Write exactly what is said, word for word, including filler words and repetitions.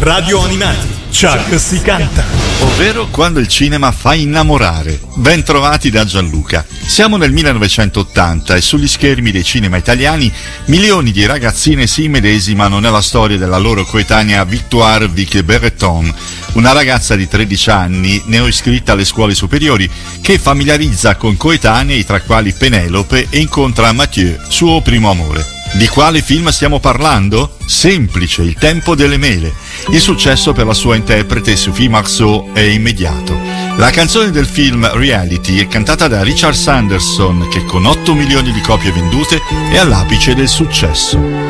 Radio Animati, Chuck si canta. Ovvero quando il cinema fa innamorare. Ben trovati da Gianluca. Siamo nel millenovecentottanta e sugli schermi dei cinema italiani milioni di ragazzine si immedesimano nella storia della loro coetanea Victoire Vic Berreton, una ragazza di tredici anni, neoiscritta alle scuole superiori, che familiarizza con coetanei tra quali Penelope e incontra Mathieu, suo primo amore. Di quale film stiamo parlando? Semplice, Il tempo delle mele. Il successo per la sua interprete Sophie Marceau è immediato. La canzone del film Reality è cantata da Richard Sanderson, che con otto milioni di copie vendute è all'apice del successo.